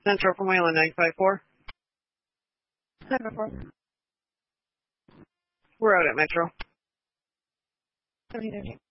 Central from Wayland, 954. 954. We're out at Metro. 1713.